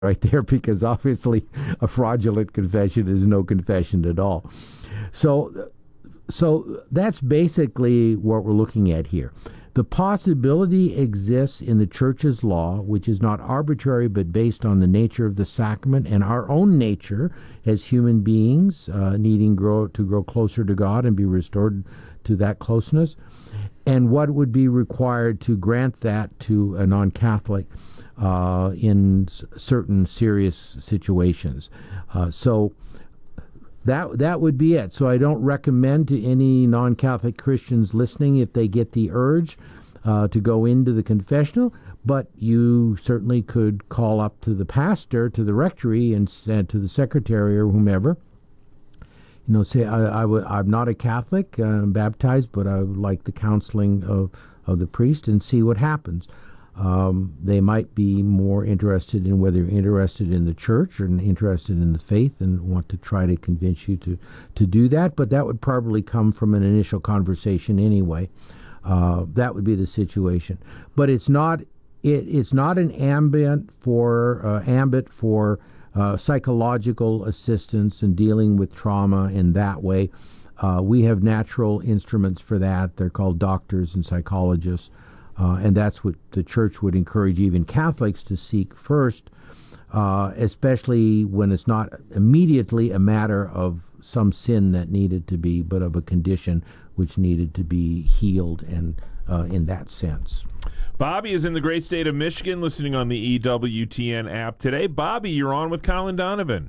right there, because obviously a fraudulent confession is no confession at all. So that's basically what we're looking at here. The possibility exists in the church's law, which is not arbitrary but based on the nature of the sacrament and our own nature as human beings, needing to grow closer to God and be restored to that closeness, and what would be required to grant that to a non-Catholic in certain serious situations. So that would be it. So I don't recommend to any non-Catholic Christians listening, if they get the urge to go into the confessional, but you certainly could call up to the pastor, to the rectory, and to the secretary or whomever. Say, I'm not a Catholic, I'm baptized, but I would like the counseling of the priest, and see what happens. They might be more interested in whether you're interested in the church or interested in the faith and want to try to convince you to do that, but that would probably come from an initial conversation anyway. That would be the situation. But it's not an ambit for psychological assistance and dealing with trauma in that way. We have natural instruments for that. They're called doctors and psychologists. And that's what the church would encourage even Catholics to seek first, especially when it's not immediately a matter of some sin that needed to be, but of a condition which needed to be healed, and in that sense. Bobby is in the great state of Michigan, listening on the EWTN app today. Bobby, you're on with Colin Donovan.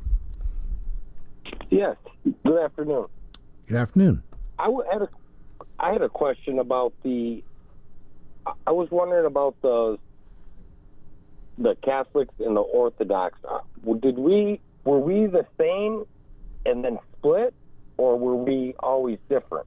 Yes. Good afternoon. Good afternoon. I had a question about I was wondering about the Catholics and the Orthodox. Were we the same and then split, or were we always different?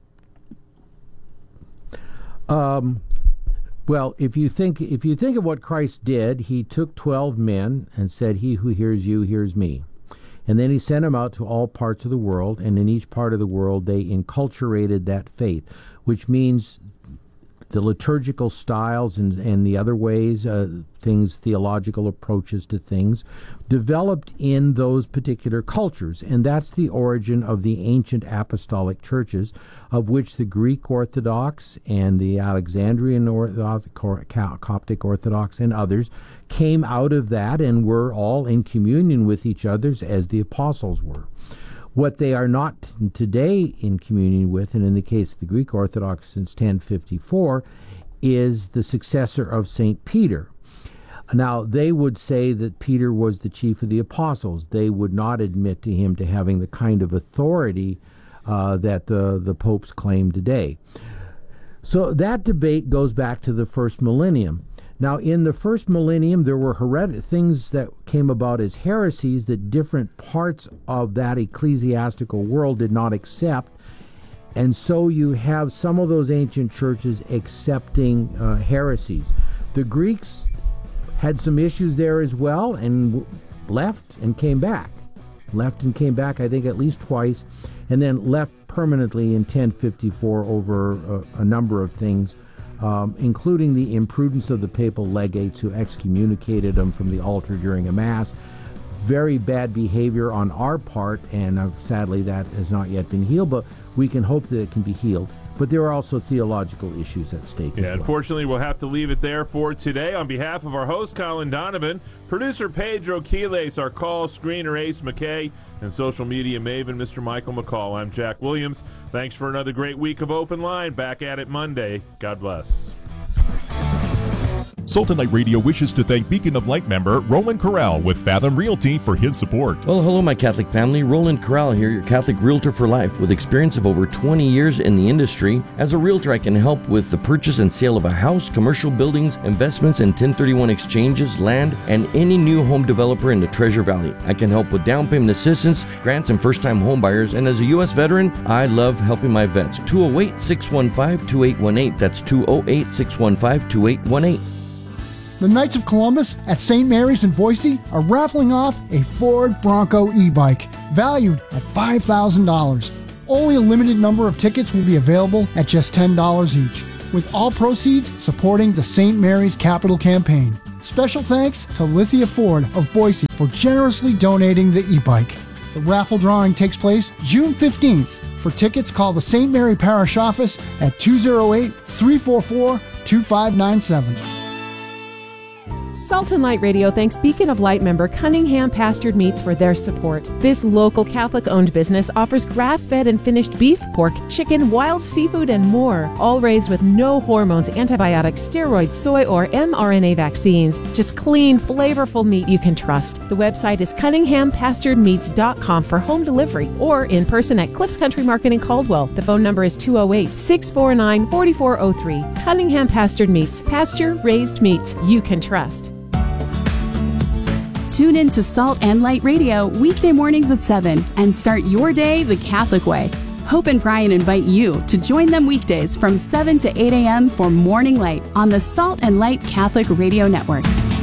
Well, if you think of what Christ did, he took 12 men and said, "He who hears you hears me." And then he sent them out to all parts of the world, and in each part of the world they enculturated that faith, which means the liturgical styles and the other ways, theological approaches to things, developed in those particular cultures. And that's the origin of the ancient apostolic churches, of which the Greek Orthodox and the Alexandrian Orthodox, Coptic Orthodox, and others came out of that and were all in communion with each other as the apostles were. What they are not today in communion with, and in the case of the Greek Orthodox since 1054, is the successor of St. Peter. Now, they would say that Peter was the chief of the apostles. They would not admit to him to having the kind of authority that the popes claim today. So that debate goes back to the first millennium. Now, in the first millennium, there were things that came about as heresies that different parts of that ecclesiastical world did not accept. And so you have some of those ancient churches accepting heresies. The Greeks had some issues there as well, and left and came back. I think, at least twice, and then left permanently in 1054 over a number of things. Including the imprudence of the papal legates who excommunicated them from the altar during a mass. Very bad behavior on our part, and sadly that has not yet been healed, but we can hope that it can be healed. But there are also theological issues at stake as well. Unfortunately, we'll have to leave it there for today. On behalf of our host, Colin Donovan, producer Pedro Quiles, our call screener Ace McKay, and social media maven Mr. Michael McCall, I'm Jack Williams. Thanks for another great week of Open Line. Back at it Monday. God bless. Sultan Light Radio wishes to thank Beacon of Light member Roland Corral with Fathom Realty for his support. Well, hello, my Catholic family. Roland Corral here, your Catholic realtor for life with experience of over 20 years in the industry. As a realtor, I can help with the purchase and sale of a house, commercial buildings, investments in 1031 exchanges, land, and any new home developer in the Treasure Valley. I can help with down payment assistance, grants, and first-time home buyers. And as a U.S. veteran, I love helping my vets. 208-615-2818. That's 208-615-2818. The Knights of Columbus at St. Mary's in Boise are raffling off a Ford Bronco e-bike valued at $5,000. Only a limited number of tickets will be available at just $10 each, with all proceeds supporting the St. Mary's Capital Campaign. Special thanks to Lithia Ford of Boise for generously donating the e-bike. The raffle drawing takes place June 15th. For tickets, call the St. Mary Parish office at 208-344-2597. Salt and Light Radio thanks Beacon of Light member Cunningham Pastured Meats for their support. This local Catholic-owned business offers grass-fed and finished beef, pork, chicken, wild seafood, and more, all raised with no hormones, antibiotics, steroids, soy, or mRNA vaccines. Just clean, flavorful meat you can trust. The website is CunninghamPasturedMeats.com for home delivery or in person at Cliffs Country Market in Caldwell. The phone number is 208-649-4403. Cunningham Pastured Meats. Pasture-raised meats you can trust. Tune in to Salt and Light Radio weekday mornings at 7 and start your day the Catholic way. Hope and Brian invite you to join them weekdays from 7 to 8 a.m. for Morning Light on the Salt and Light Catholic Radio Network.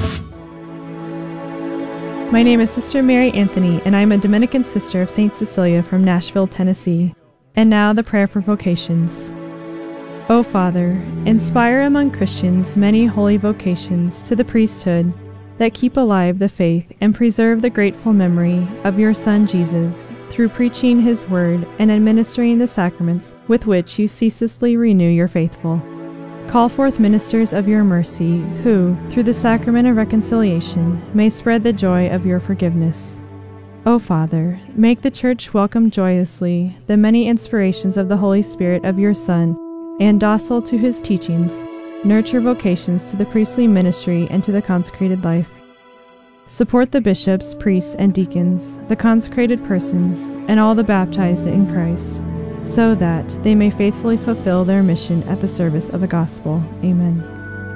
My name is Sister Mary Anthony, and I'm a Dominican sister of St. Cecilia from Nashville, Tennessee. And now the prayer for vocations. O Father, inspire among Christians many holy vocations to the priesthood, that keep alive the faith and preserve the grateful memory of your Son Jesus through preaching his word and administering the sacraments with which you ceaselessly renew your faithful. Call forth ministers of your mercy who, through the sacrament of reconciliation, may spread the joy of your forgiveness. O Father, make the Church welcome joyously the many inspirations of the Holy Spirit of your Son, and docile to his teachings, nurture vocations to the priestly ministry and to the consecrated life. Support the bishops, priests, and deacons, the consecrated persons, and all the baptized in Christ, so that they may faithfully fulfill their mission at the service of the gospel. Amen.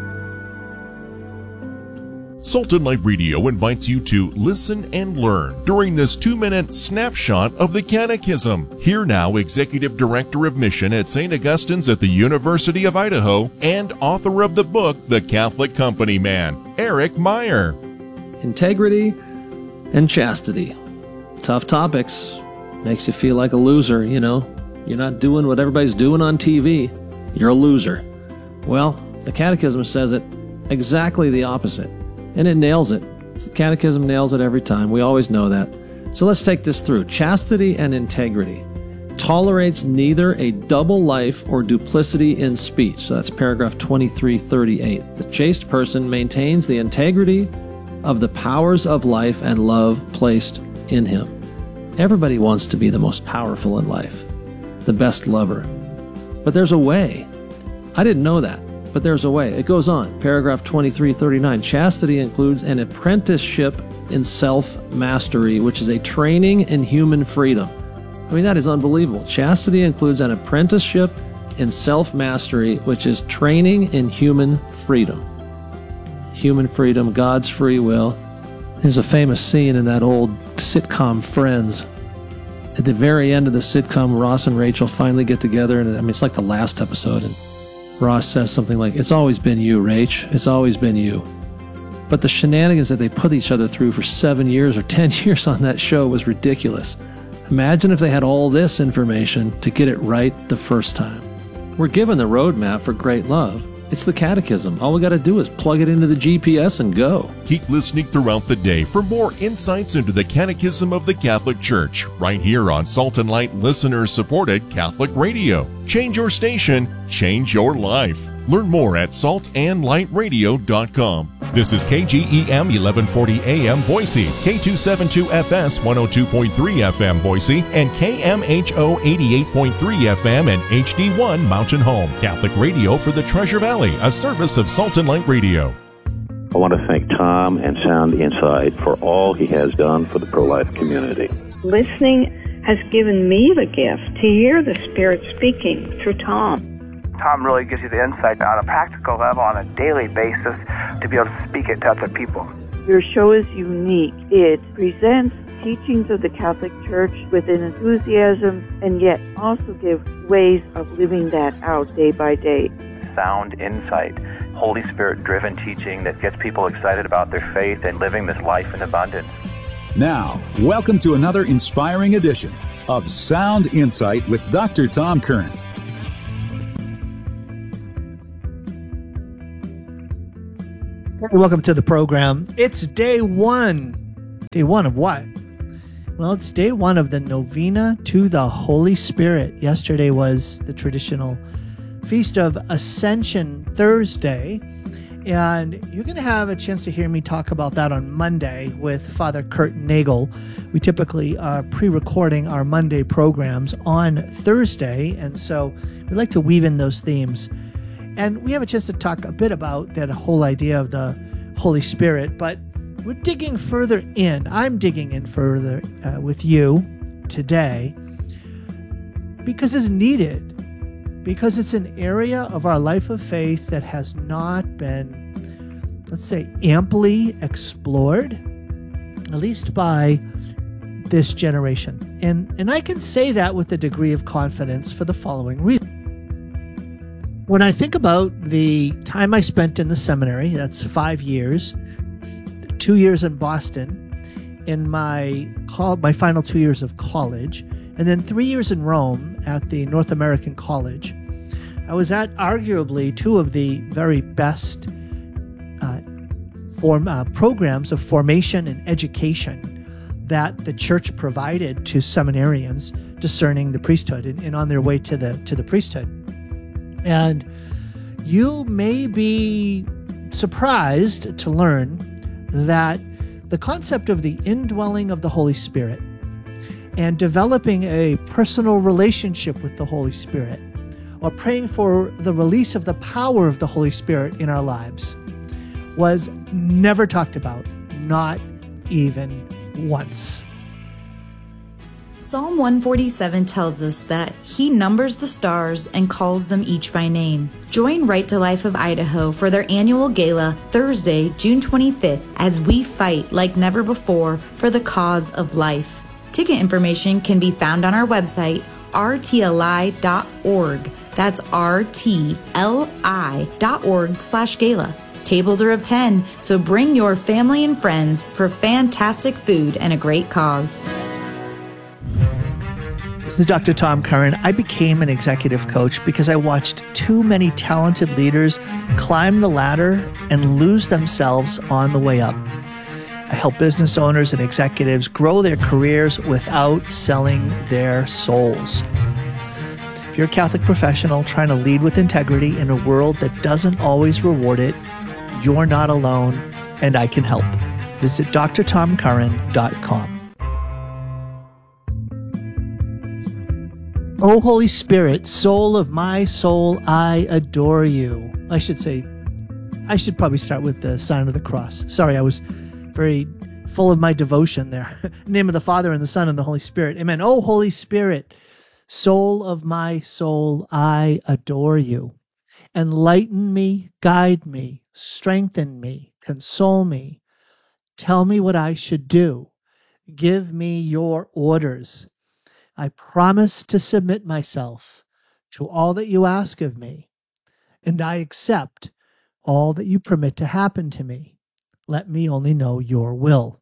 Salt and Light Radio invites you to listen and learn during this 2-minute snapshot of the Catechism. Here now, Executive Director of Mission at St. Augustine's at the University of Idaho and author of the book, The Catholic Company Man, Eric Meyer. Integrity and chastity. Tough topics. Makes you feel like a loser, you know. You're not doing what everybody's doing on TV. You're a loser. Well, the Catechism says it exactly the opposite. And it nails it. The Catechism nails it every time. We always know that. So let's take this through. Chastity and integrity. Tolerates neither a double life or duplicity in speech. So that's paragraph 2338. The chaste person maintains the integrity of the powers of life and love placed in him. Everybody wants to be the most powerful in life, the best lover. But there's a way. I didn't know that. But there's a way. It goes on. Paragraph 2339. Chastity includes an apprenticeship in self-mastery, which is a training in human freedom. I mean, that is unbelievable. Chastity includes an apprenticeship in self-mastery, which is training in human freedom. Human freedom, God's free will. There's a famous scene in that old sitcom Friends. At the very end of the sitcom, Ross and Rachel finally get together, and I mean, it's like the last episode, and Ross says something like, "It's always been you, Rach. It's always been you." But the shenanigans that they put each other through for 7 years or 10 years on that show was ridiculous. Imagine if they had all this information to get it right the first time. We're given the roadmap for great love. It's the Catechism. All we got to do is plug it into the GPS and go. Keep listening throughout the day for more insights into the Catechism of the Catholic Church, right here on Salt and Light listener-supported Catholic Radio. Change your station, change your life. Learn more at saltandlightradio.com. This is KGEM 1140 AM Boise, K272FS 102.3 FM Boise, and KMHO 88.3 FM and HD1 Mountain Home. Catholic Radio for the Treasure Valley, a service of Salt and Light Radio. I want to thank Tom and Sound Insight for all he has done for the pro-life community. Listening has given me the gift to hear the Spirit speaking through Tom. Tom really gives you the insight on a practical level on a daily basis to be able to speak it to other people. Your show is unique. It presents teachings of the Catholic Church with an enthusiasm and yet also gives ways of living that out day by day. Sound Insight, Holy Spirit-driven teaching that gets people excited about their faith and living this life in abundance. Now, welcome to another inspiring edition of Sound Insight with Dr. Tom Curran. Welcome to the program. It's day one. Day one of what? Well, it's day one of the Novena to the Holy Spirit. Yesterday was the traditional Feast of Ascension Thursday, and you're going to have a chance to hear me talk about that on Monday with Father Kurt Nagel. We typically are pre-recording our Monday programs on Thursday, and so we like to weave in those themes. And we have a chance to talk a bit about that whole idea of the Holy Spirit, but we're digging further in. I'm digging in further with you today because it's needed, because it's an area of our life of faith that has not been, let's say, amply explored, at least by this generation. And I can say that with a degree of confidence for the following reason. When I think about the time I spent in the seminary, that's 5 years, 2 years in Boston, in my final 2 years of college, and then 3 years in Rome at the North American College, I was at arguably two of the very best programs of formation and education that the church provided to seminarians discerning the priesthood and on their way to the priesthood. And you may be surprised to learn that the concept of the indwelling of the Holy Spirit and developing a personal relationship with the Holy Spirit, or praying for the release of the power of the Holy Spirit in our lives, was never talked about, not even once. Psalm 147 tells us that He numbers the stars and calls them each by name. Join Right to Life of Idaho for their annual gala Thursday, June 25th, as we fight like never before for the cause of life. Ticket information can be found on our website, rtli.org. That's rtli.org/gala. Tables are of 10, so bring your family and friends for fantastic food and a great cause. This is Dr. Tom Curran. I became an executive coach because I watched too many talented leaders climb the ladder and lose themselves on the way up. I help business owners and executives grow their careers without selling their souls. If you're a Catholic professional trying to lead with integrity in a world that doesn't always reward it, you're not alone, and I can help. Visit drtomcurran.com. O Holy Spirit, soul of my soul, I adore you. I should probably start with the sign of the cross. Sorry, I was very full of my devotion there. In the name of the Father, and the Son, and the Holy Spirit. Amen. O Holy Spirit, soul of my soul, I adore you. Enlighten me, guide me, strengthen me, console me. Tell me what I should do. Give me your orders. I promise to submit myself to all that you ask of me, and I accept all that you permit to happen to me. Let me only know your will.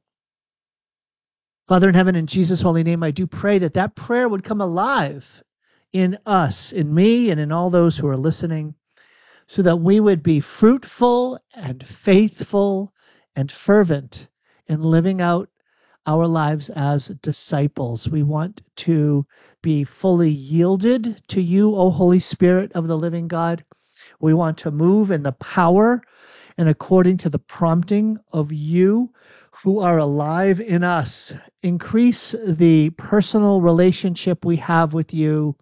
Father in heaven, in Jesus' holy name, I do pray that that prayer would come alive in us, in me, and in all those who are listening, so that we would be fruitful and faithful and fervent in living out our lives as disciples. We want to be fully yielded to you, O Holy Spirit of the living God. We want to move in the power and according to the prompting of you who are alive in us. Increase the personal relationship we have with you,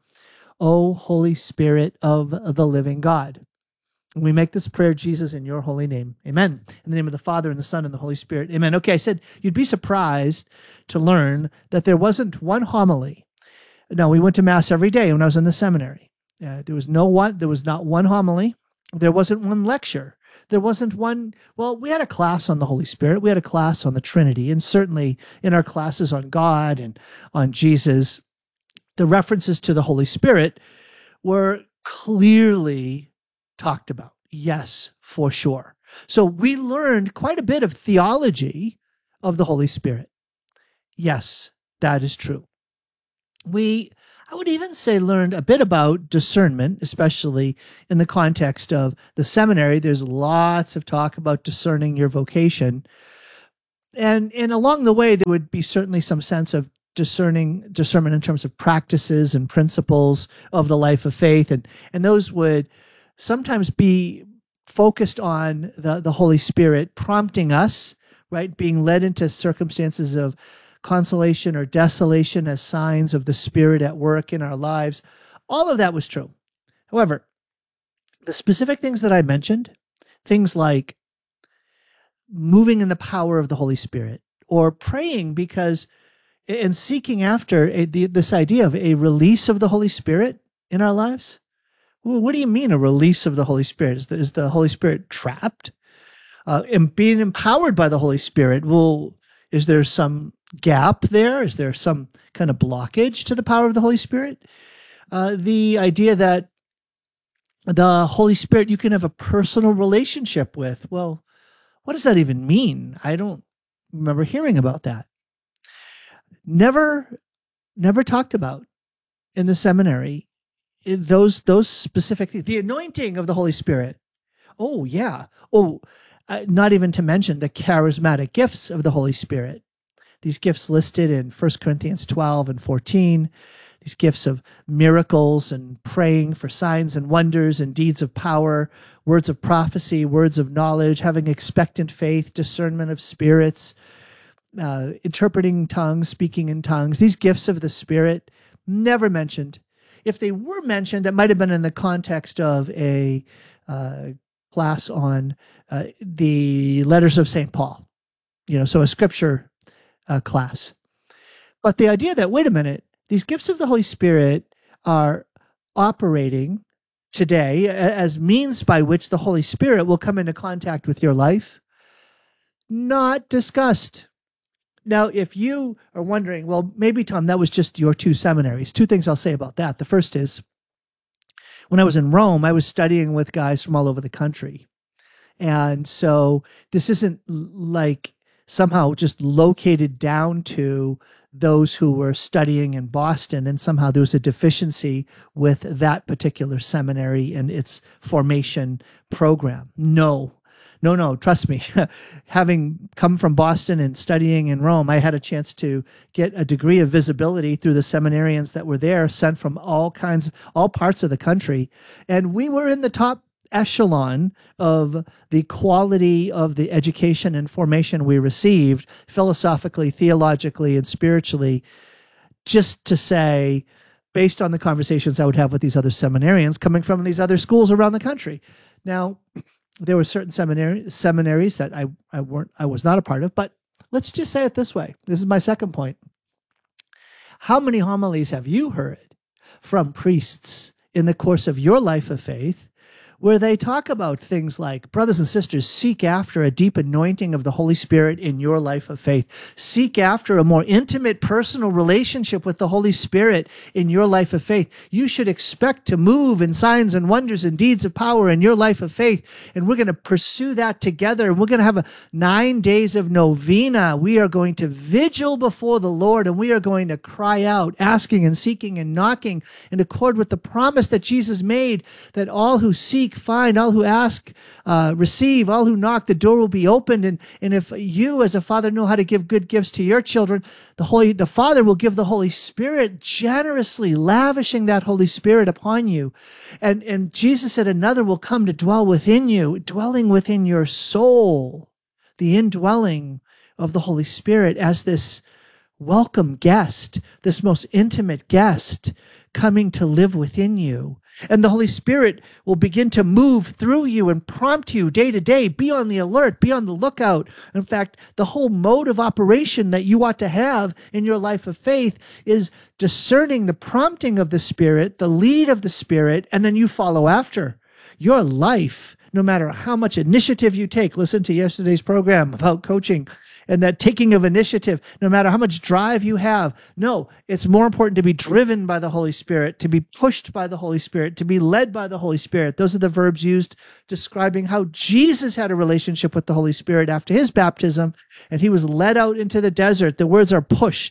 O Holy Spirit of the living God. We make this prayer, Jesus, in your holy name. Amen. In the name of the Father, and the Son, and the Holy Spirit. Amen. Okay, I said you'd be surprised to learn that there wasn't one homily. No, we went to Mass every day when I was in the seminary. There was not one homily. There wasn't one lecture. There wasn't one, well, we had a class on the Holy Spirit. We had a class on the Trinity. And certainly in our classes on God and on Jesus, the references to the Holy Spirit were clearly talked about. Yes, for sure. So we learned quite a bit of theology of the Holy Spirit. Yes, that is true. We I would even say learned a bit about discernment, especially in the context of the seminary. There's lots of talk about discerning your vocation. And along the way, there would be certainly some sense of discernment in terms of practices and principles of the life of faith. And those would sometimes be focused on the Holy Spirit prompting us, right? Being led into circumstances of consolation or desolation as signs of the Spirit at work in our lives. All of that was true. However, the specific things that I mentioned, things like moving in the power of the Holy Spirit, or praying because and seeking after this idea of a release of the Holy Spirit in our lives. Well, what do you mean a release of the Holy Spirit? Is the Holy Spirit trapped? And being empowered by the Holy Spirit, well, is there some gap there? Is there some kind of blockage to the power of the Holy Spirit? The idea that the Holy Spirit you can have a personal relationship with. Well, what does that even mean? I don't remember hearing about that. Never talked about in the seminary those specific things. The anointing of the Holy Spirit. Oh, yeah. Oh, not even to mention the charismatic gifts of the Holy Spirit. These gifts listed in 1 Corinthians 12 and 14, these gifts of miracles and praying for signs and wonders and deeds of power, words of prophecy, words of knowledge, having expectant faith, discernment of spirits, interpreting tongues, speaking in tongues. These gifts of the Spirit, never mentioned. If they were mentioned, that might have been in the context of a class on the letters of St. Paul, so a scripture class. But the idea that, wait a minute, these gifts of the Holy Spirit are operating today as means by which the Holy Spirit will come into contact with your life, not discussed. Now, if you are wondering, well, maybe, Tom, that was just your two seminaries. Two things I'll say about that. The first is, when I was in Rome, I was studying with guys from all over the country. And so this isn't like somehow just located down to those who were studying in Boston, and somehow there was a deficiency with that particular seminary and its formation program. No, trust me. Having come from Boston and studying in Rome, I had a chance to get a degree of visibility through the seminarians that were there, sent from all parts of the country. And we were in the top echelon of the quality of the education and formation we received, philosophically, theologically, and spiritually, just to say, based on the conversations I would have with these other seminarians coming from these other schools around the country. Now, there were certain seminaries that I was not a part of, but let's just say it this way. This is my second point. How many homilies have you heard from priests in the course of your life of faith where they talk about things like, brothers and sisters, seek after a deep anointing of the Holy Spirit in your life of faith. Seek after a more intimate personal relationship with the Holy Spirit in your life of faith. You should expect to move in signs and wonders and deeds of power in your life of faith. And we're going to pursue that together. And we're going to have 9 days of novena. We are going to vigil before the Lord, and we are going to cry out, asking and seeking and knocking in accord with the promise that Jesus made, that all who seek find, all who ask receive, all who knock, the door will be opened. And if you as a father know how to give good gifts to your children, the Father will give the Holy Spirit generously, lavishing that Holy Spirit upon you. And Jesus said another will come to dwell within you, dwelling within your soul, the indwelling of the Holy Spirit as this welcome guest, this most intimate guest coming to live within you. And the Holy Spirit will begin to move through you and prompt you day to day. Be on the alert, be on the lookout. In fact, the whole mode of operation that you ought to have in your life of faith is discerning the prompting of the Spirit, the lead of the Spirit, and then you follow after. Your life, no matter how much initiative you take, listen to yesterday's program about coaching, and that taking of initiative, no matter how much drive you have. No, it's more important to be driven by the Holy Spirit, to be pushed by the Holy Spirit, to be led by the Holy Spirit. Those are the verbs used describing how Jesus had a relationship with the Holy Spirit after his baptism, and he was led out into the desert. The words are pushed,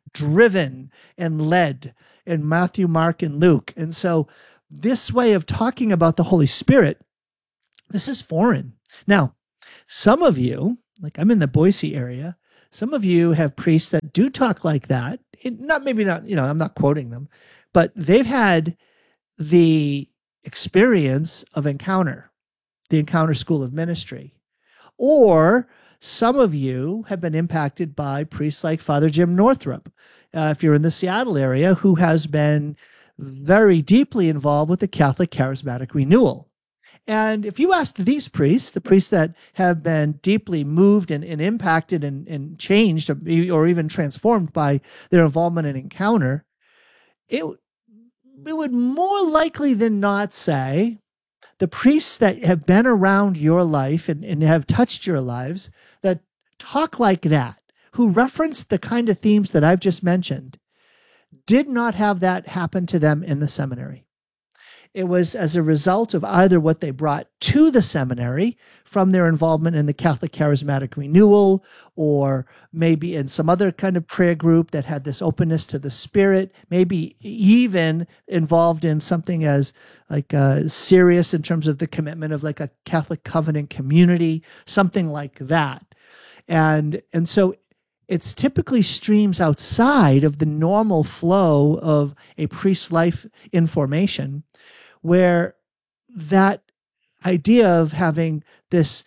driven and led in Matthew, Mark, and Luke. And so this way of talking about the Holy Spirit, this is foreign. Now, some of you, like I'm in the Boise area, some of you have priests that do talk like that. Maybe not, I'm not quoting them, but they've had the experience of Encounter, the Encounter School of Ministry. Or some of you have been impacted by priests like Father Jim Northrup, if you're in the Seattle area, who has been very deeply involved with the Catholic Charismatic Renewal. And if you ask these priests, the priests that have been deeply moved and impacted and changed or even transformed by their involvement in Encounter, it would more likely than not say the priests that have been around your life and have touched your lives, that talk like that, who reference the kind of themes that I've just mentioned, did not have that happen to them in the seminary. It was as a result of either what they brought to the seminary from their involvement in the Catholic Charismatic Renewal, or maybe in some other kind of prayer group that had this openness to the Spirit, maybe even involved in something as like serious in terms of the commitment of like a Catholic covenant community, something like that. And so it's typically streams outside of the normal flow of a priest's life in formation, where that idea of having this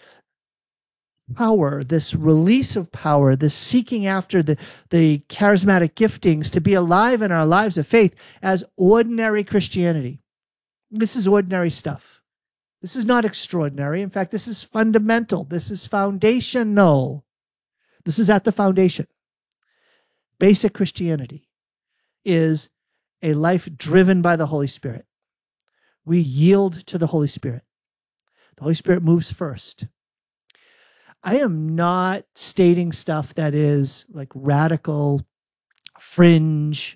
power, this release of power, this seeking after the charismatic giftings to be alive in our lives of faith as ordinary Christianity. This is ordinary stuff. This is not extraordinary. In fact, this is fundamental. This is foundational. This is at the foundation. Basic Christianity is a life driven by the Holy Spirit. We yield to the Holy Spirit. The Holy Spirit moves first. I am not stating stuff that is like radical, fringe,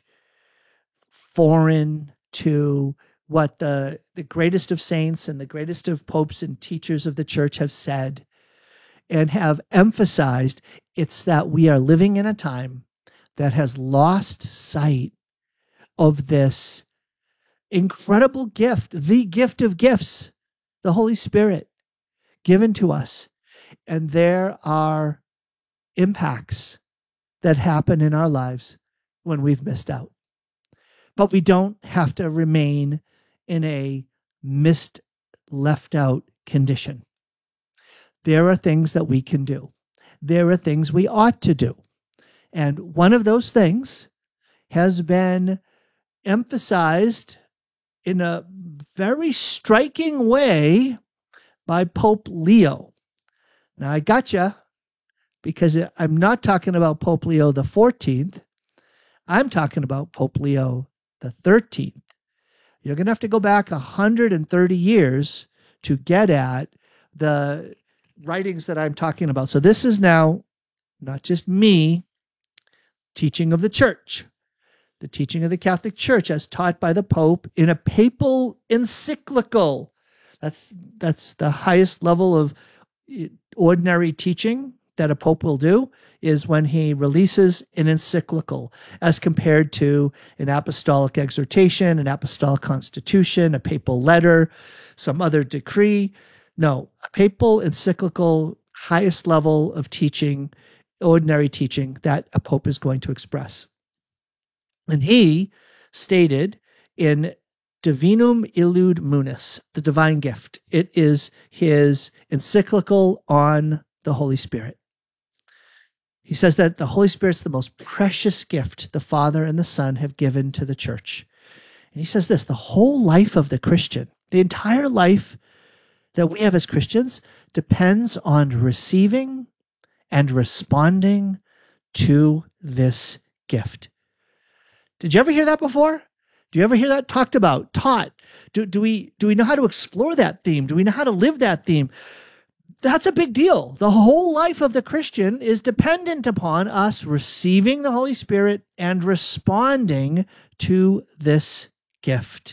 foreign to what the greatest of saints and the greatest of popes and teachers of the church have said and have emphasized. It's that we are living in a time that has lost sight of this incredible gift, the gift of gifts, the Holy Spirit given to us. And there are impacts that happen in our lives when we've missed out. But we don't have to remain in a missed, left out condition. There are things that we can do. There are things we ought to do. And one of those things has been emphasized in a very striking way by Pope Leo. Now, I gotcha, because I'm not talking about Pope Leo the 14th. I'm talking about Pope Leo the 13th. You're going to have to go back 130 years to get at the writings that I'm talking about. So this is now not just me teaching of the church, the teaching of the Catholic Church as taught by the Pope in a papal encyclical. That's the highest level of ordinary teaching that a pope will do, is when he releases an encyclical, as compared to an apostolic exhortation, an apostolic constitution, a papal letter, some other decree. No, a papal encyclical, highest level of teaching, ordinary teaching that a pope is going to express. And he stated in Divinum Illud Munus, the divine gift. It is his encyclical on the Holy Spirit. He says that the Holy Spirit's the most precious gift the Father and the Son have given to the church. And he says this: the whole life of the Christian, the entire life that we have as Christians, depends on receiving and responding to this gift. Did you ever hear that before? Do you ever hear that talked about, taught? Do we know how to explore that theme? Do we know how to live that theme? That's a big deal. The whole life of the Christian is dependent upon us receiving the Holy Spirit and responding to this gift.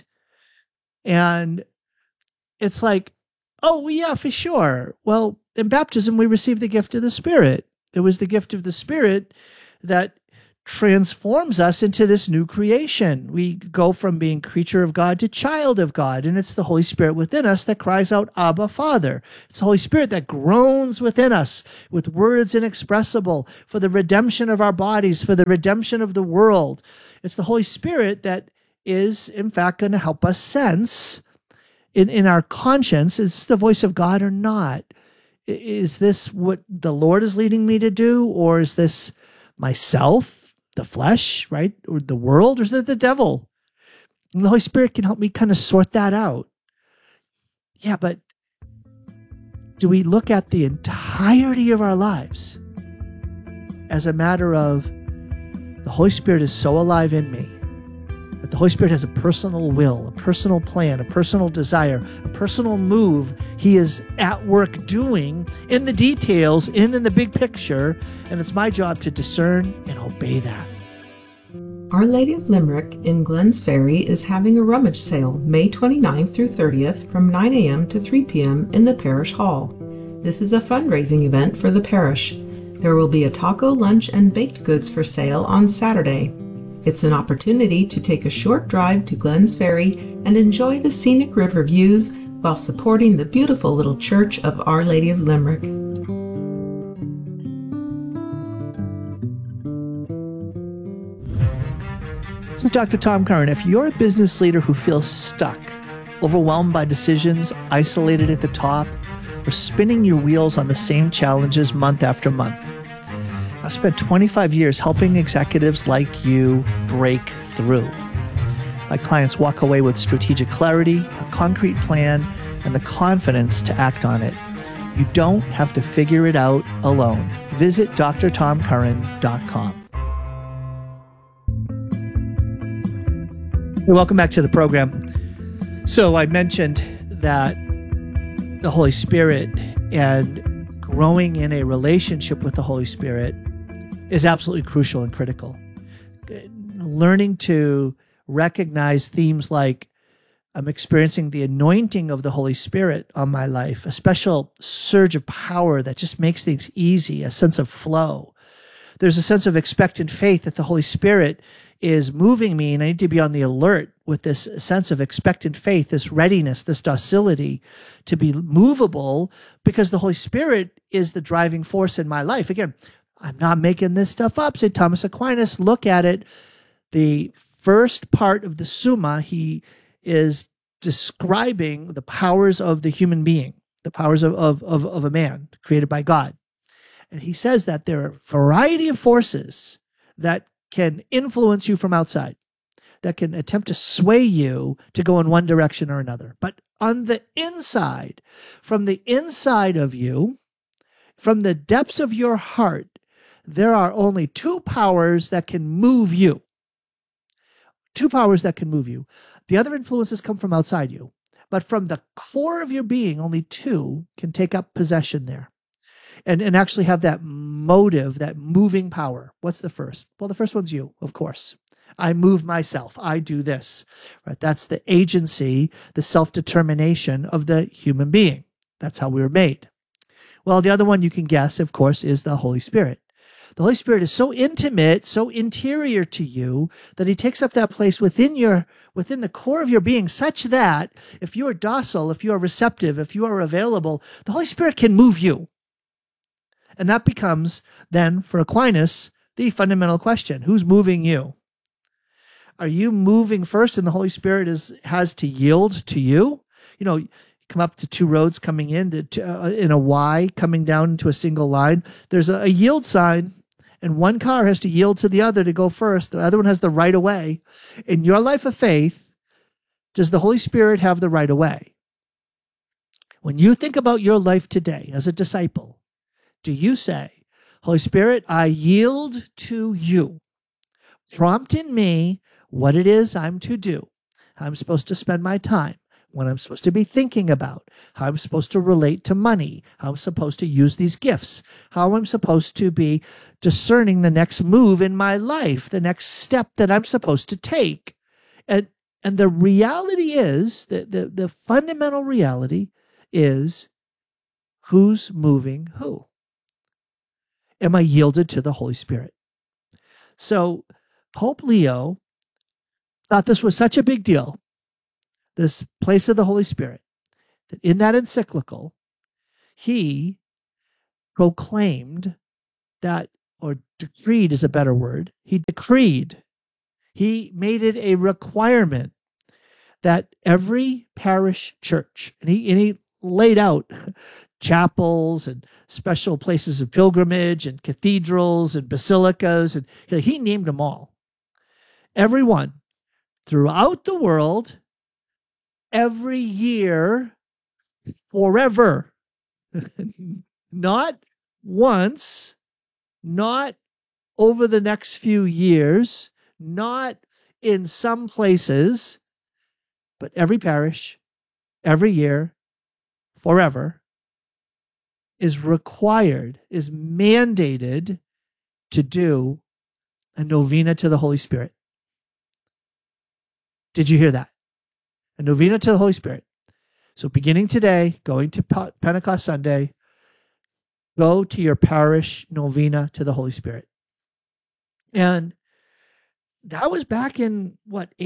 And it's like, oh, well, yeah, for sure. Well, in baptism, we received the gift of the Spirit. It was the gift of the Spirit that transforms us into this new creation. We go from being creature of God to child of God, and it's the Holy Spirit within us that cries out, Abba, Father. It's the Holy Spirit that groans within us with words inexpressible for the redemption of our bodies, for the redemption of the world. It's the Holy Spirit that is, in fact, going to help us sense in our conscience, is this the voice of God or not? Is this what the Lord is leading me to do, or is this myself, the flesh, right? Or the world, or is it the devil? And the Holy Spirit can help me kind of sort that out. Yeah, but do we look at the entirety of our lives as a matter of the Holy Spirit is so alive in me that the Holy Spirit has a personal will, a personal plan, a personal desire, a personal move He is at work doing in the details, in the big picture, and it's my job to discern and obey that. Our Lady of Limerick in Glens Ferry is having a rummage sale May 29th through 30th from 9 a.m. to 3 p.m. in the parish hall. This is a fundraising event for the parish. There will be a taco lunch and baked goods for sale on Saturday. It's an opportunity to take a short drive to Glens Ferry and enjoy the scenic river views while supporting the beautiful little church of Our Lady of Limerick. So Dr. Tom Curran, if you're a business leader who feels stuck, overwhelmed by decisions, isolated at the top, or spinning your wheels on the same challenges month after month, I've spent 25 years helping executives like you break through. My clients walk away with strategic clarity, a concrete plan, and the confidence to act on it. You don't have to figure it out alone. Visit drtomcurran.com. Welcome back to the program. So I mentioned that the Holy Spirit and growing in a relationship with the Holy Spirit is absolutely crucial and critical. Learning to recognize themes like I'm experiencing the anointing of the Holy Spirit on my life, a special surge of power that just makes things easy, a sense of flow. There's a sense of expectant faith that the Holy Spirit is moving me, and I need to be on the alert with this sense of expectant faith, this readiness, this docility to be movable, because the Holy Spirit is the driving force in my life. Again, I'm not making this stuff up. St. Thomas Aquinas, look at it. The first part of the Summa, he is describing the powers of the human being, the powers of a man created by God. And he says that there are a variety of forces that can influence you from outside, that can attempt to sway you to go in one direction or another. But on the inside, from the inside of you, from the depths of your heart, there are only two powers that can move you. Two powers that can move you. The other influences come from outside you. But from the core of your being, only two can take up possession there and actually have that motive, that moving power. What's the first? Well, the first one's you, of course. I move myself. I do this. Right? That's the agency, the self-determination of the human being. That's how we were made. Well, the other one you can guess, of course, is the Holy Spirit. The Holy Spirit is so intimate, so interior to you, that he takes up that place within the core of your being, such that if you are docile, if you are receptive, if you are available, the Holy Spirit can move you. And that becomes then, for Aquinas, the fundamental question. Who's moving you? Are you moving first and the Holy Spirit has to yield to you? You know, you come up to two roads coming in a Y, coming down into a single line. There's a yield sign, and one car has to yield to the other to go first. The other one has the right of way. In your life of faith, does the Holy Spirit have the right of way? When you think about your life today as a disciple, do you say, Holy Spirit, I yield to you. Prompt in me what it is I'm to do, how I'm supposed to spend my time, what I'm supposed to be thinking about, how I'm supposed to relate to money, how I'm supposed to use these gifts, how I'm supposed to be discerning the next move in my life, the next step that I'm supposed to take. And the reality is, the fundamental reality is, who's moving who? Am I yielded to the Holy Spirit? So Pope Leo thought this was such a big deal, this place of the Holy Spirit, that in that encyclical, he proclaimed that, or decreed is a better word, he made it a requirement that every parish church, and he laid out chapels and special places of pilgrimage and cathedrals and basilicas, and he named them all. Everyone throughout the world, every year, forever. Not once, not over the next few years, not in some places, but every parish, every year, forever, is required, is mandated to do a novena to the Holy Spirit. Did you hear that? A novena to the Holy Spirit. So beginning today, going to Pentecost Sunday, go to your parish novena to the Holy Spirit. And that was back in,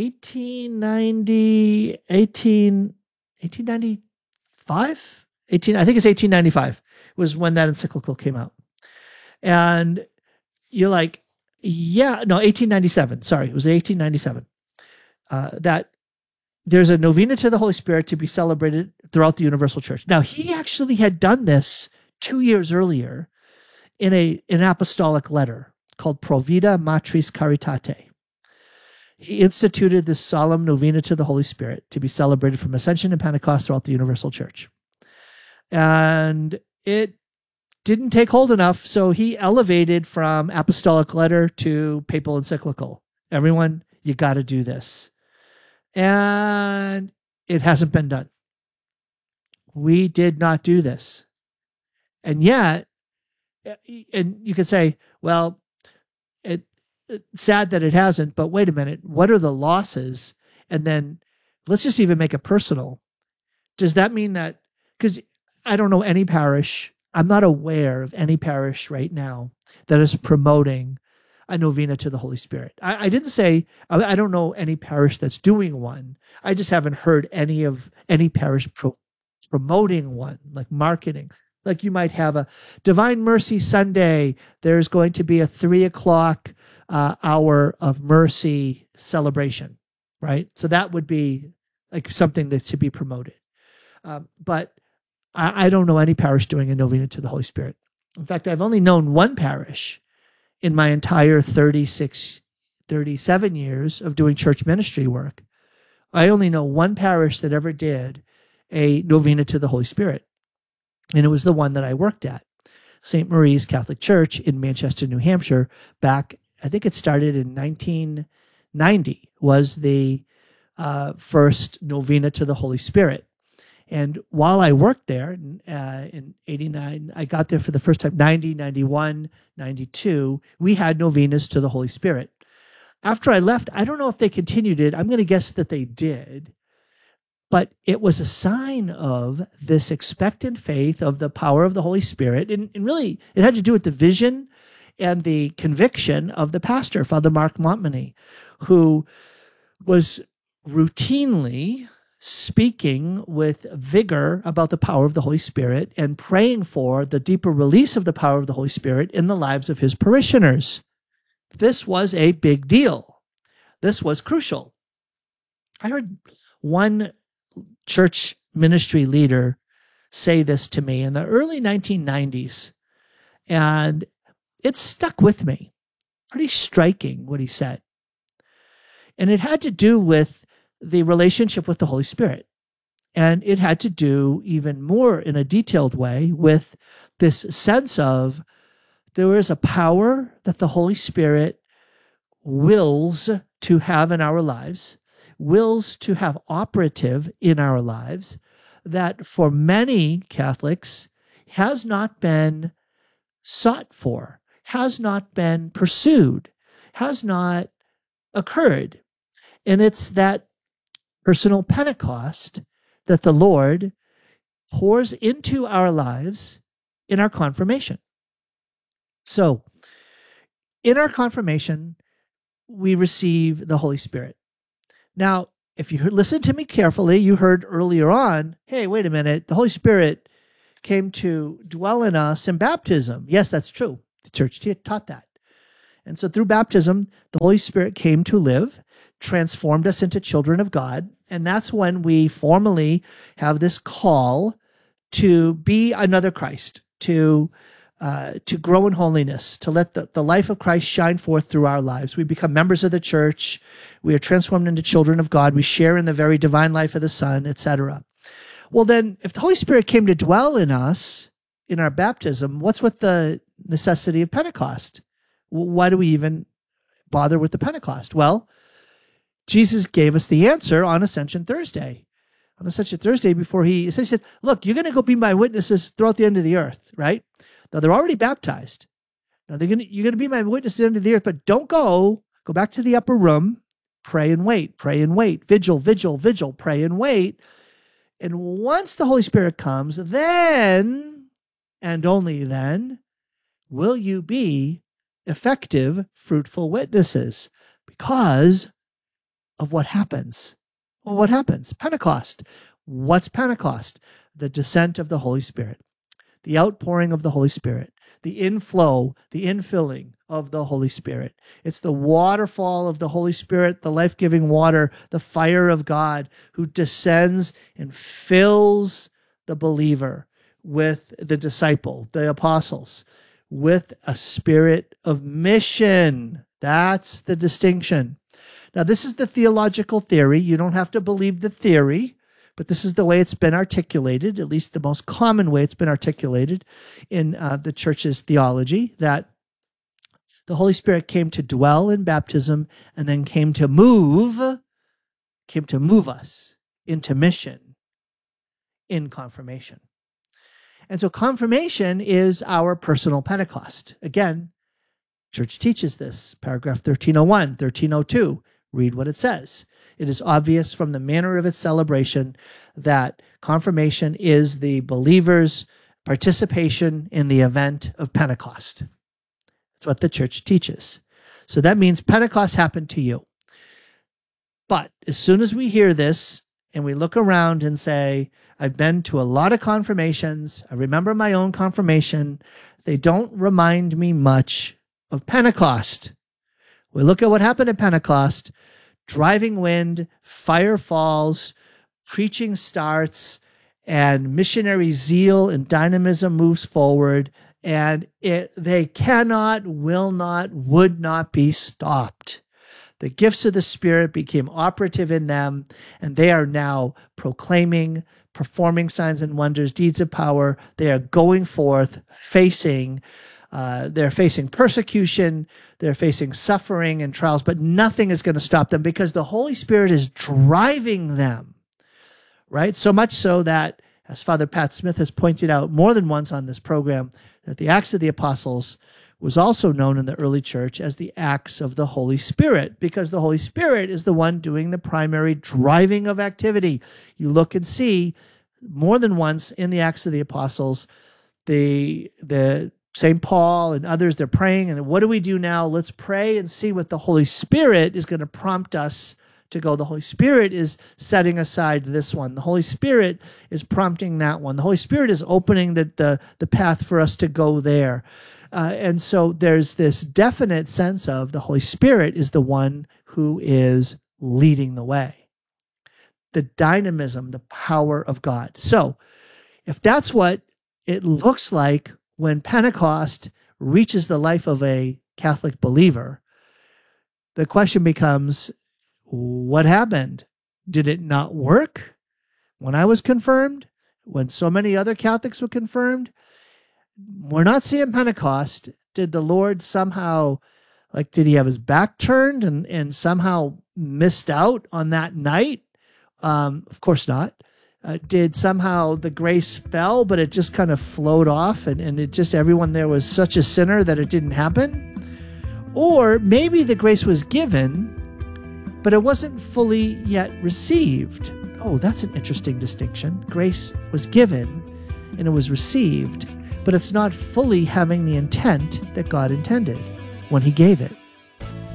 1895? I think it's 1895 was when that encyclical came out. And you're like, 1897. Sorry, it was 1897. That there's a novena to the Holy Spirit to be celebrated throughout the Universal Church. Now, he actually had done this 2 years earlier in an apostolic letter called Provida Matris Caritate. He instituted this solemn novena to the Holy Spirit to be celebrated from Ascension and Pentecost throughout the Universal Church. And it didn't take hold enough, so he elevated from apostolic letter to papal encyclical. Everyone, you got to do this. And it hasn't been done. We did not do this. And yet, and you could say, well, it's sad that it hasn't, but wait a minute, what are the losses? And then let's just even make it personal. Does that mean that, because I don't know any parish, I'm not aware of any parish right now that is promoting a novena to the Holy Spirit. I didn't say, I don't know any parish that's doing one. I just haven't heard any parish promoting one, like marketing. Like you might have a Divine Mercy Sunday. There's going to be a 3:00 hour of mercy celebration, right? So that would be like something that should be promoted. But I don't know any parish doing a novena to the Holy Spirit. In fact, I've only known one parish in my entire 37 years of doing church ministry work. I only know one parish that ever did a novena to the Holy Spirit. And it was the one that I worked at, St. Marie's Catholic Church in Manchester, New Hampshire, back, I think it started in 1990, was the first novena to the Holy Spirit. And while I worked there in 89, I got there for the first time, 90, 91, 92, we had novenas to the Holy Spirit. After I left, I don't know if they continued it. I'm going to guess that they did. But it was a sign of this expectant faith of the power of the Holy Spirit. And really, it had to do with the vision and the conviction of the pastor, Father Mark Montminy, who was routinely speaking with vigor about the power of the Holy Spirit and praying for the deeper release of the power of the Holy Spirit in the lives of his parishioners. This was a big deal. This was crucial. I heard one church ministry leader say this to me in the early 1990s, and it stuck with me. Pretty striking what he said. And it had to do with the relationship with the Holy Spirit. And it had to do even more in a detailed way with this sense of there is a power that the Holy Spirit wills to have in our lives, wills to have operative in our lives, that for many Catholics has not been sought for, has not been pursued, has not occurred. And it's that personal Pentecost that the Lord pours into our lives in our confirmation. So, in our confirmation, we receive the Holy Spirit. Now, if you listen to me carefully, you heard earlier on, hey, wait a minute, the Holy Spirit came to dwell in us in baptism. Yes, that's true. The church taught that. And so through baptism, the Holy Spirit came to live, transformed us into children of God, and that's when we formally have this call to be another Christ, to grow in holiness, to let the life of Christ shine forth through our lives. We become members of the church. We are transformed into children of God. We share in the very divine life of the Son, etc. Well, then, if the Holy Spirit came to dwell in us in our baptism, what's with the necessity of Pentecost? Why do we even bother with the Pentecost? Well, Jesus gave us the answer on Ascension Thursday. On Ascension Thursday, before he essentially said, look, you're going to go be my witnesses throughout the end of the earth, right? Now, they're already baptized. Now, you're going to be my witnesses at the end of the earth, but don't go. Go back to the upper room, pray and wait, vigil, vigil, vigil, pray and wait. And once the Holy Spirit comes, then, and only then, will you be effective, fruitful witnesses because of what happens. Well, what happens? Pentecost. What's Pentecost? The descent of the Holy Spirit, the outpouring of the Holy Spirit, the inflow, the infilling of the Holy Spirit. It's the waterfall of the Holy Spirit, the life-giving water, the fire of God who descends and fills the believer with the disciple, the apostles, with a spirit of mission. That's the distinction. Now, this is the theological theory. You don't have to believe the theory, but this is the way it's been articulated, at least the most common way it's been articulated in the church's theology, that the Holy Spirit came to dwell in baptism and then came to move us into mission in confirmation. And so confirmation is our personal Pentecost. Again, church teaches this. Paragraph 1301, 1302. Read what it says. It is obvious from the manner of its celebration that confirmation is the believer's participation in the event of Pentecost. That's what the church teaches. So that means Pentecost happened to you. But as soon as we hear this and we look around and say, I've been to a lot of confirmations. I remember my own confirmation. They don't remind me much of Pentecost. We look at what happened at Pentecost. Driving wind, fire falls, preaching starts, and missionary zeal and dynamism moves forward, and they cannot, will not, would not be stopped. The gifts of the Spirit became operative in them, and they are now proclaiming, performing signs and wonders, deeds of power. They are going forth, they're facing persecution, they're facing suffering and trials, but nothing is going to stop them because the Holy Spirit is driving them, right? So much so that, as Father Pat Smith has pointed out more than once on this program, that the Acts of the Apostles was also known in the early church as the Acts of the Holy Spirit, because the Holy Spirit is the one doing the primary driving of activity. You look and see more than once in the Acts of the Apostles, the St. Paul and others, they're praying, and what do we do now? Let's pray and see what the Holy Spirit is going to prompt us to go. The Holy Spirit is setting aside this one. The Holy Spirit is prompting that one. The Holy Spirit is opening the path for us to go there. And so there's this definite sense of the Holy Spirit is the one who is leading the way. The dynamism, the power of God. So if that's what it looks like when Pentecost reaches the life of a Catholic believer, the question becomes, what happened? Did it not work when I was confirmed? When so many other Catholics were confirmed? We're not seeing Pentecost. Did the Lord somehow, did he have his back turned and somehow missed out on that night? Of course not. Did somehow the grace fell, but it just kind of flowed off and it just, everyone there was such a sinner that it didn't happen? Or maybe the grace was given, but it wasn't fully yet received. Oh, that's an interesting distinction. Grace was given and it was received, but it's not fully having the intent that God intended when he gave it.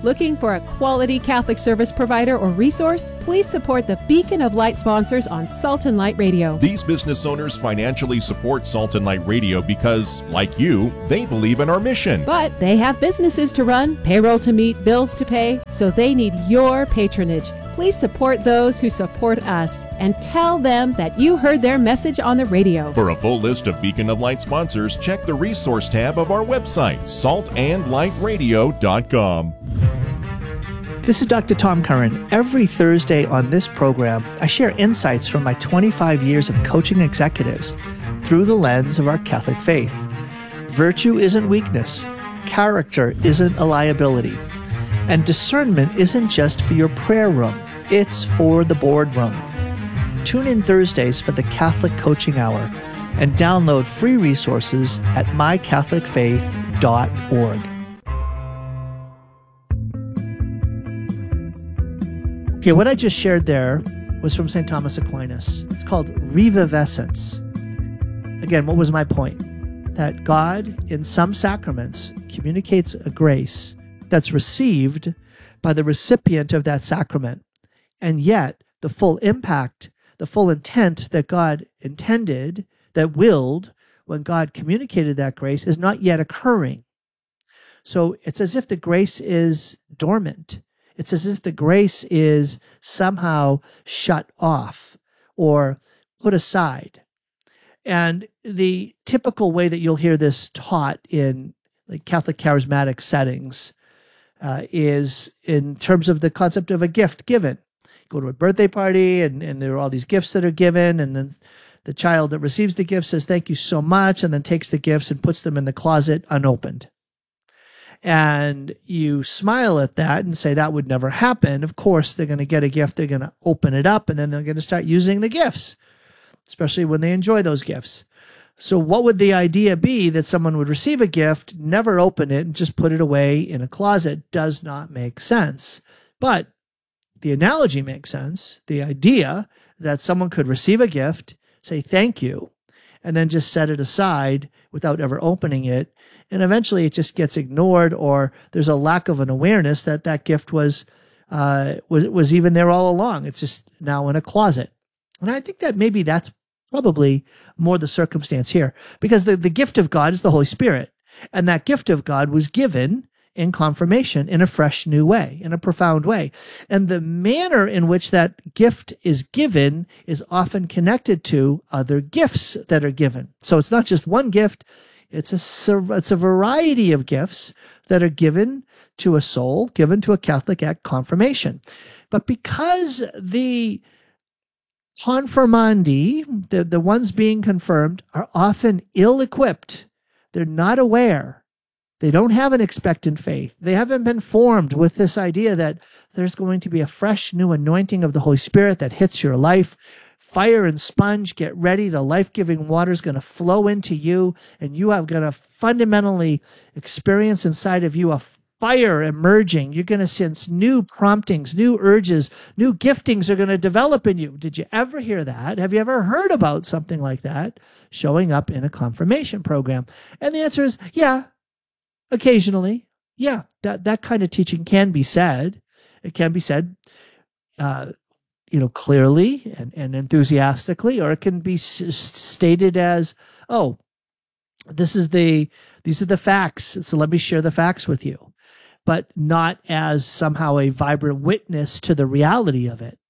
Looking for a quality Catholic service provider or resource? Please support the Beacon of Light sponsors on Salt and Light Radio. These business owners financially support Salt and Light Radio because, like you, they believe in our mission. But they have businesses to run, payroll to meet, bills to pay, so they need your patronage. Please support those who support us and tell them that you heard their message on the radio. For a full list of Beacon of Light sponsors, check the resource tab of our website, saltandlightradio.com. This is Dr. Tom Curran. Every Thursday on this program, I share insights from my 25 years of coaching executives through the lens of our Catholic faith. Virtue isn't weakness. Character isn't a liability. And discernment isn't just for your prayer room. It's for the boardroom. Tune in Thursdays for the Catholic Coaching Hour and download free resources at mycatholicfaith.org. Okay, what I just shared there was from St. Thomas Aquinas. It's called revivescence. Again, what was my point? That God, in some sacraments, communicates a grace that's received by the recipient of that sacrament. And yet, the full impact, the full intent that God intended, that willed, when God communicated that grace, is not yet occurring. So it's as if the grace is dormant. It's as if the grace is somehow shut off or put aside. And the typical way that you'll hear this taught in like Catholic charismatic settings is in terms of the concept of a gift given. Go to a birthday party and there are all these gifts that are given, and then the child that receives the gift says, "Thank you so much," and then takes the gifts and puts them in the closet unopened. And you smile at that and say that would never happen. Of course, they're going to get a gift, they're going to open it up, and then they're going to start using the gifts, especially when they enjoy those gifts. So what would the idea be that someone would receive a gift, never open it, and just put it away in a closet? Does not make sense. But the analogy makes sense. The idea that someone could receive a gift, say thank you, and then just set it aside without ever opening it, and eventually it just gets ignored, or there's a lack of an awareness that that gift was even there all along. It's just now in a closet. And I think that maybe that's probably more the circumstance here, because the gift of God is the Holy Spirit, and that gift of God was given in confirmation in a fresh new way, in a profound way. And the manner in which that gift is given is often connected to other gifts that are given. So it's not just one gift, it's a variety of gifts that are given to a soul, given to a Catholic at confirmation. But because the confirmandi, the ones being confirmed, are often ill-equipped, they're not aware, they don't have an expectant faith, they haven't been formed with this idea that there's going to be a fresh new anointing of the Holy Spirit that hits your life. Fire and sponge, get ready. The life-giving water is going to flow into you, and you are going to fundamentally experience inside of you a fire emerging. You're going to sense new promptings, new urges, new giftings are going to develop in you. Did you ever hear that? Have you ever heard about something like that showing up in a confirmation program? And the answer is, yeah, occasionally. Yeah, that kind of teaching can be said. It can be said clearly and enthusiastically, or it can be stated as, oh, these are the facts, so let me share the facts with you, but not as somehow a vibrant witness to the reality of it.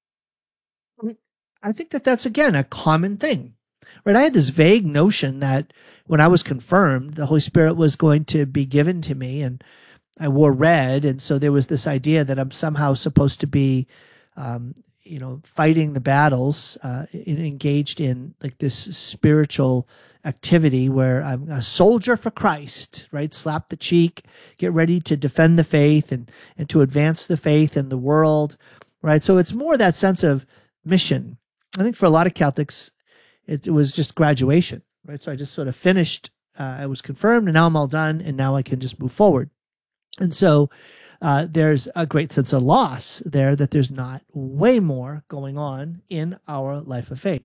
I think that that's, again, a common thing, right? I had this vague notion that when I was confirmed, the Holy Spirit was going to be given to me, and I wore red, and so there was this idea that I'm somehow supposed to be fighting the battles, engaged in like this spiritual activity where I'm a soldier for Christ, right? Slap the cheek, get ready to defend the faith and to advance the faith in the world, right? So it's more that sense of mission. I think for a lot of Catholics, it was just graduation, right? So I just sort of finished, I was confirmed, and now I'm all done, and now I can just move forward. And so there's a great sense of loss there, that there's not way more going on in our life of faith.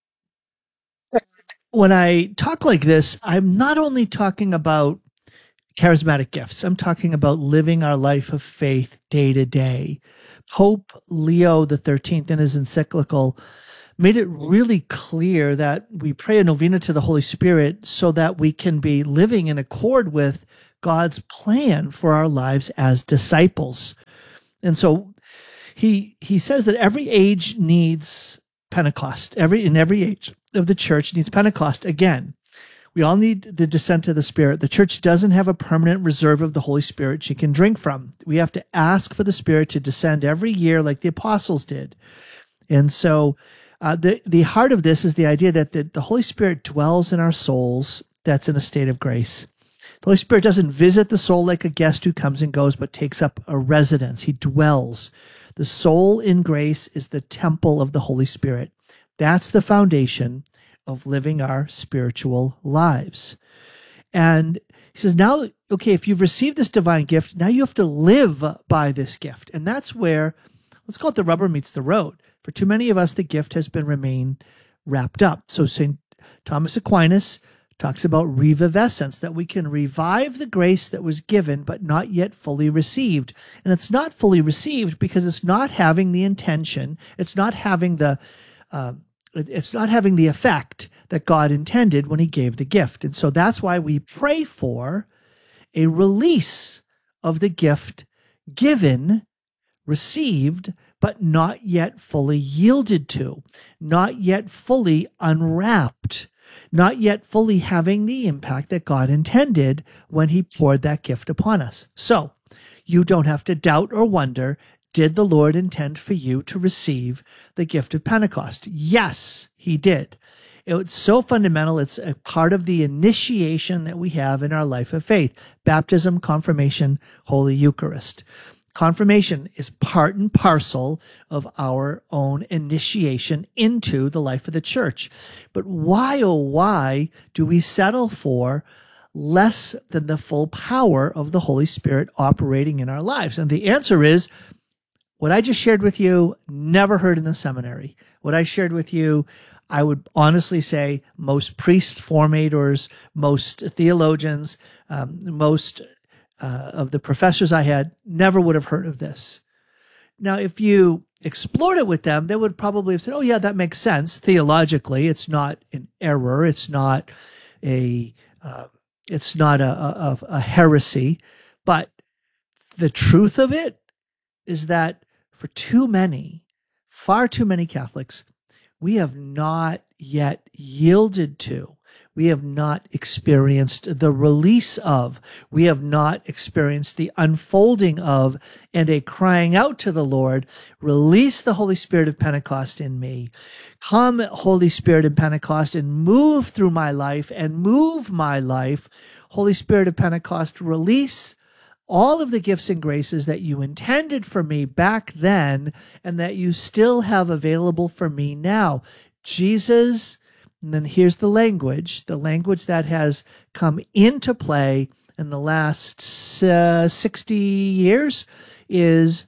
When I talk like this, I'm not only talking about charismatic gifts. I'm talking about living our life of faith day to day. Pope Leo XIII, in his encyclical, made it really clear that we pray a novena to the Holy Spirit so that we can be living in accord with God's plan for our lives as disciples. And so he says that every age needs Pentecost. Every age of the church needs Pentecost. Again, we all need the descent of the Spirit. The church doesn't have a permanent reserve of the Holy Spirit she can drink from. We have to ask for the Spirit to descend every year like the apostles did. And so the heart of this is the idea that the Holy Spirit dwells in our souls that's in a state of grace. The Holy Spirit doesn't visit the soul like a guest who comes and goes, but takes up a residence. He dwells. The soul in grace is the temple of the Holy Spirit. That's the foundation of living our spiritual lives. And he says, now, okay, if you've received this divine gift, now you have to live by this gift. And that's where, let's call it the rubber meets the road. For too many of us, the gift has been remained wrapped up. So St. Thomas Aquinas talks about revivescence, that we can revive the grace that was given but not yet fully received. And it's not fully received because it's not having the intention, it's not having the effect that God intended when he gave the gift. And so that's why we pray for a release of the gift given, received, but not yet fully yielded to, not yet fully unwrapped, not yet fully having the impact that God intended when he poured that gift upon us. So you don't have to doubt or wonder, did the Lord intend for you to receive the gift of Pentecost? Yes, he did. It's so fundamental. It's a part of the initiation that we have in our life of faith. Baptism, confirmation, Holy Eucharist. Confirmation is part and parcel of our own initiation into the life of the church. But why, oh why, do we settle for less than the full power of the Holy Spirit operating in our lives? And the answer is, what I just shared with you, never heard in the seminary. What I shared with you, I would honestly say most priest formators, most theologians, most of the professors I had never would have heard of this. Now, if you explored it with them, they would probably have said, oh yeah, that makes sense. Theologically, it's not an error. It's not a heresy. But the truth of it is that for far too many Catholics, we have not yet yielded to. We have not experienced the release of. We have not experienced the unfolding of and a crying out to the Lord, release the Holy Spirit of Pentecost in me. Come, Holy Spirit of Pentecost, and move through my life and move my life. Holy Spirit of Pentecost, release all of the gifts and graces that you intended for me back then and that you still have available for me now. Jesus. And then here's the language that has come into play in the last 60 years is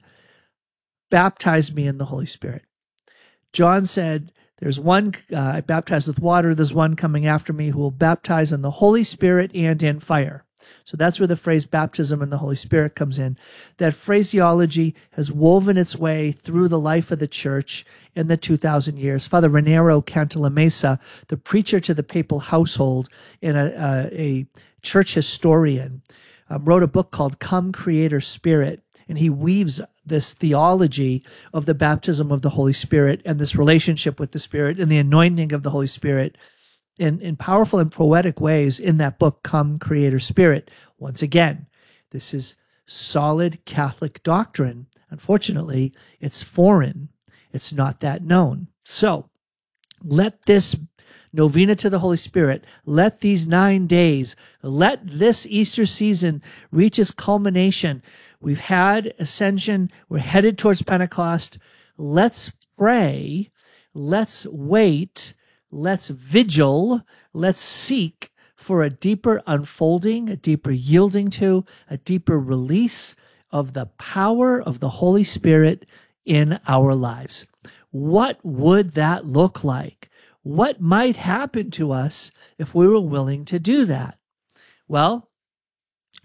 baptize me in the Holy Spirit. John said, there's one, I baptize with water, there's one coming after me who will baptize in the Holy Spirit and in fire. So that's where the phrase baptism in the Holy Spirit comes in. That phraseology has woven its way through the life of the church in the 2,000 years. Father Raniero Cantalamessa, the preacher to the papal household and a church historian, wrote a book called Come Creator Spirit, and he weaves this theology of the baptism of the Holy Spirit and this relationship with the Spirit and the anointing of the Holy Spirit in powerful and poetic ways in that book, Come Creator Spirit. Once again, this is solid Catholic doctrine. Unfortunately, it's foreign. It's not that known. So let this novena to the Holy Spirit, let these 9 days, let this Easter season reach its culmination. We've had Ascension. We're headed towards Pentecost. Let's pray. Let's wait. Let's vigil, let's seek for a deeper unfolding, a deeper yielding to, a deeper release of the power of the Holy Spirit in our lives. What would that look like? What might happen to us if we were willing to do that? Well,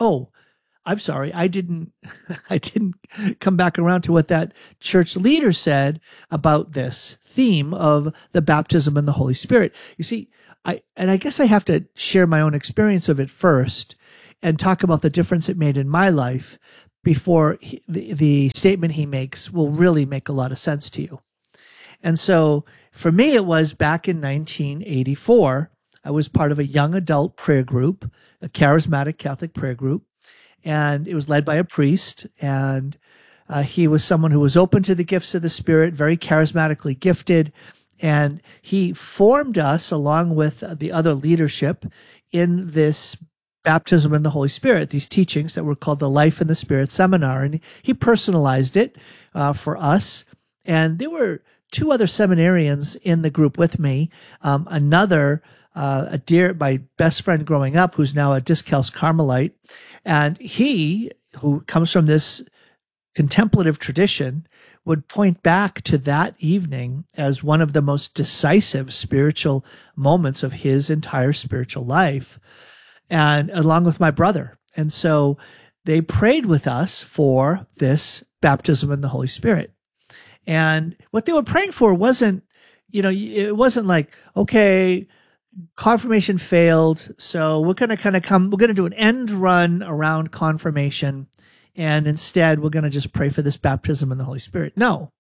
oh, I'm sorry, I didn't come back around to what that church leader said about this theme of the baptism in the Holy Spirit. You see, I guess I have to share my own experience of it first and talk about the difference it made in my life before the statement he makes will really make a lot of sense to you. And so for me, it was back in 1984. I was part of a young adult prayer group, a charismatic Catholic prayer group, and it was led by a priest, and he was someone who was open to the gifts of the Spirit, very charismatically gifted, and he formed us along with the other leadership in this baptism in the Holy Spirit, these teachings that were called the Life in the Spirit Seminar, and he personalized it for us. And there were two other seminarians in the group with me, another my best friend growing up, who's now a Discalced Carmelite, and he, who comes from this contemplative tradition, would point back to that evening as one of the most decisive spiritual moments of his entire spiritual life, and along with my brother. And so they prayed with us for this baptism in the Holy Spirit. And what they were praying for wasn't, it wasn't like, okay, confirmation failed, so we're going to do an end run around confirmation, and instead we're going to just pray for this baptism in the Holy Spirit. No.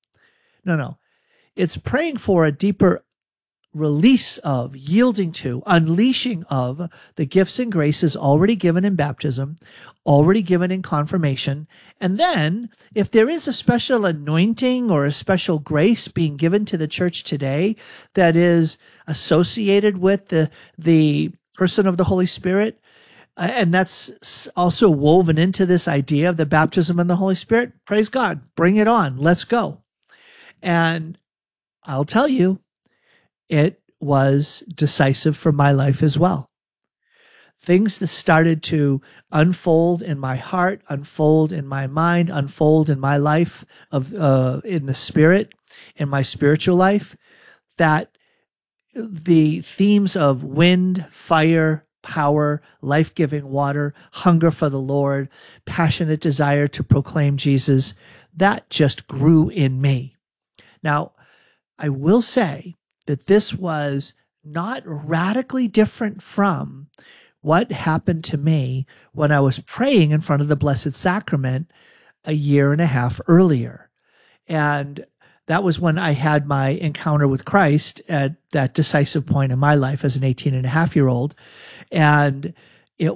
It's praying for a deeper release of, yielding to, unleashing of the gifts and graces already given in baptism, already given in confirmation. And then if there is a special anointing or a special grace being given to the church today that is associated with the person of the Holy Spirit, and that's also woven into this idea of the baptism in the Holy Spirit, praise God, bring it on, let's go. And I'll tell you, it was decisive for my life as well. Things that started to unfold in my heart, unfold in my mind, unfold in my life in the Spirit, in my spiritual life, that the themes of wind, fire, power, life-giving water, hunger for the Lord, passionate desire to proclaim Jesus, that just grew in me. Now, I will say that this was not radically different from what happened to me when I was praying in front of the Blessed Sacrament a year and a half earlier. And that was when I had my encounter with Christ at that decisive point in my life as an 18-and-a-half-year-old. And it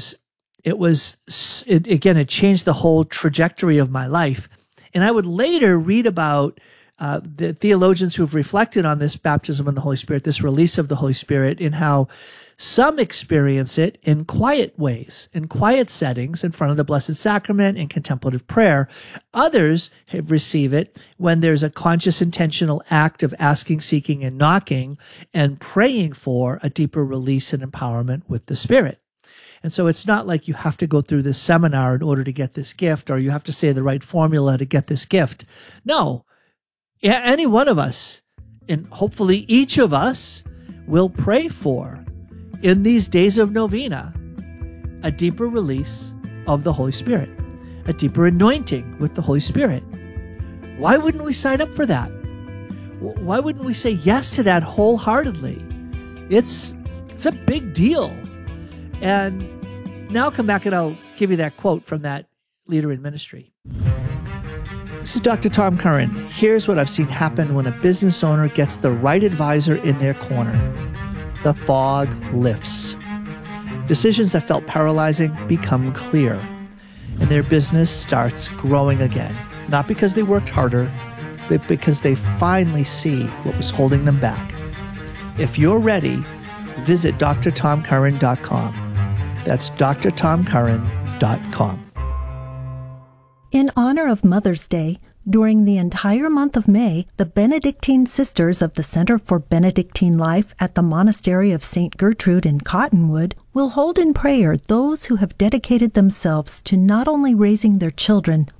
changed the whole trajectory of my life. And I would later read about the theologians who've reflected on this baptism in the Holy Spirit, this release of the Holy Spirit, in how some experience it in quiet ways, in quiet settings, in front of the Blessed Sacrament, in contemplative prayer. Others receive it when there's a conscious, intentional act of asking, seeking, and knocking, and praying for a deeper release and empowerment with the Spirit. And so it's not like you have to go through this seminar in order to get this gift, or you have to say the right formula to get this gift. No. Any one of us, and hopefully each of us, will pray for, in these days of novena, a deeper release of the Holy Spirit, a deeper anointing with the Holy Spirit. Why wouldn't we sign up for that? Why wouldn't we say yes to that wholeheartedly? It's a big deal. And now I'll come back and I'll give you that quote from that leader in ministry. This is Dr. Tom Curran. Here's what I've seen happen when a business owner gets the right advisor in their corner. The fog lifts. Decisions that felt paralyzing become clear, and their business starts growing again. Not because they worked harder, but because they finally see what was holding them back. If you're ready, visit drtomcurran.com. That's drtomcurran.com. In honor of Mother's Day, during the entire month of May, the Benedictine Sisters of the Center for Benedictine Life at the Monastery of St. Gertrude in Cottonwood will hold in prayer those who have dedicated themselves to not only raising their children,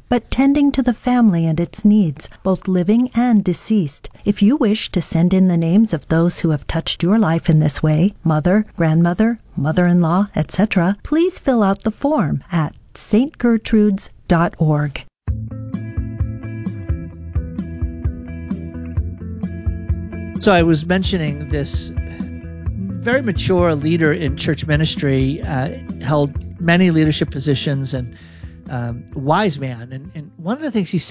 but tending to the family and its needs, both living and deceased. If you wish to send in the names of those who have touched your life in this way, mother, grandmother, mother-in-law, etc., please fill out the form at stgertrudes.org. So I was mentioning this very mature leader in church ministry, held many leadership positions, and wise man. And one of the things he